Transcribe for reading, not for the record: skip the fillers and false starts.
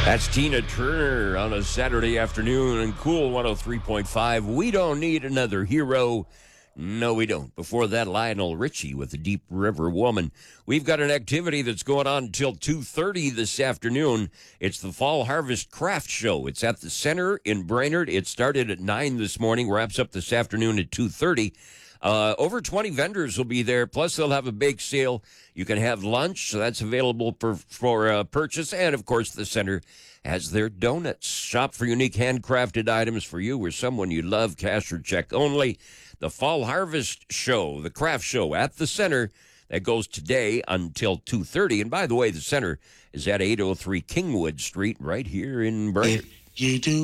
That's Tina Turner on a Saturday afternoon and Cool 103.5. We don't need another hero. No, we don't. Before that, Lionel Richie with the Deep River Woman. We've got an activity that's going on until 2:30 this afternoon. It's the Fall Harvest Craft Show. It's at the Center in Brainerd. It started at 9 this morning, wraps up this afternoon at 2:30. Over 20 vendors will be there, plus they'll have a bake sale. You can have lunch, so that's available for purchase. And, of course, the Center has their donuts. Shop for unique handcrafted items for you or someone you love, cash or check only. The Fall Harvest Show, the craft show at the Center, that goes today until 2:30. And by the way, the Center is at 803 Kingwood Street right here in Brainerd. If you do